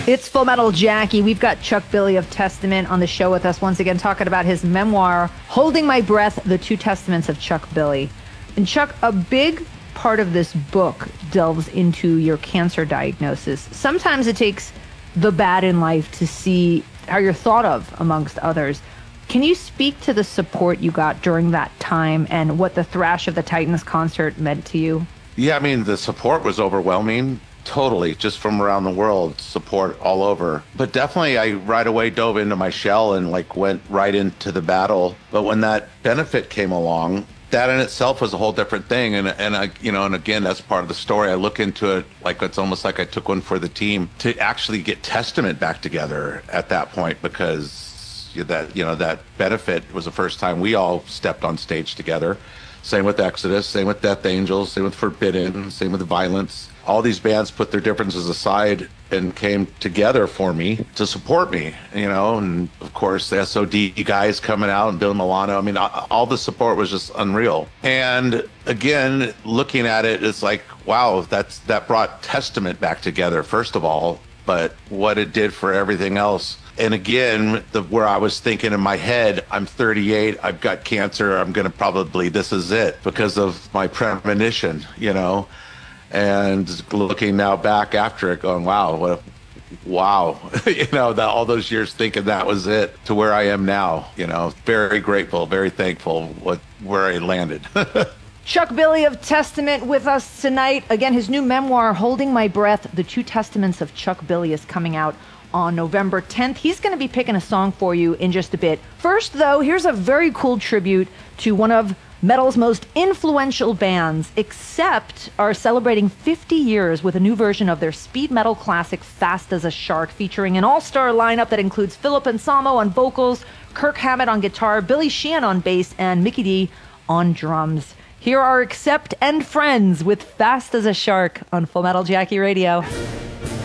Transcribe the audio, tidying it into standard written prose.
It's Full Metal Jackie. We've got Chuck Billy of Testament on the show with us once again, talking about his memoir, Holding My Breath, The Two Testaments of Chuck Billy. And Chuck, a big part of this book delves into your cancer diagnosis. Sometimes it takes the bad in life to see how you're thought of amongst others. Can you speak to the support you got during that time and what the Thrash of the Titans concert meant to you? Yeah, I mean, the support was overwhelming. Totally, just from around the world, support all over. But definitely, I right away dove into my shell and went right into the battle. But when that benefit came along, that in itself was a whole different thing. And I, and again, that's part of the story. I look into it like it's almost like I took one for the team to actually get Testament back together at that point, because that benefit was the first time we all stepped on stage together. Same with Exodus, same with Death Angels, same with Forbidden, same with Violence. All these bands put their differences aside and came together for me to support me, and of course the SOD guys coming out and Bill Milano. I mean, all the support was just unreal. And again, looking at it, it's like, wow, that brought Testament back together, first of all, but what it did for everything else. And again, where I was thinking in my head, I'm 38, I've got cancer, this is it, because of my premonition, and looking now back after it going, wow, all those years thinking that was it to where I am now, very grateful, very thankful where I landed. Chuck Billy of Testament with us tonight. Again, his new memoir, Holding My Breath, The Two Testaments of Chuck Billy, is coming out on November 10th. He's going to be picking a song for you in just a bit. First, though, here's a very cool tribute to one of metal's most influential bands, Accept are celebrating 50 years with a new version of their speed metal classic Fast as a Shark, featuring an all-star lineup that includes Philip Anselmo on vocals, Kirk Hammett on guitar, Billy Sheehan on bass, and Mikkey Dee on drums. Here are Accept and Friends with Fast as a Shark on Full Metal Jackie Radio.